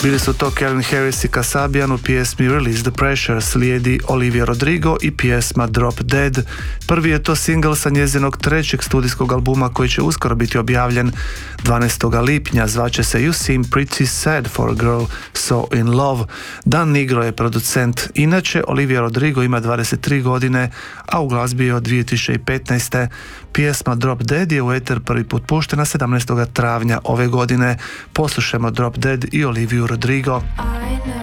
Bili su to Calvin Harris i Kasabian u pjesmi Release the Pressure, slijedi Olivia Rodrigo i pjesma Drop Dead. Prvi je to single sa njezinog trećeg studijskog albuma koji će uskoro biti objavljen 12. lipnja, zvaće se You Seem Pretty Sad for a Girl So in Love. Dan Nigro je producent. Inače, Olivia Rodrigo ima 23 godine, a u glazbi je od 2015. Pjesma Drop Dead je u eter prvi put puštena 17. travnja ove godine. Poslušajmo Drop Dead i Oliviju Rodrigo.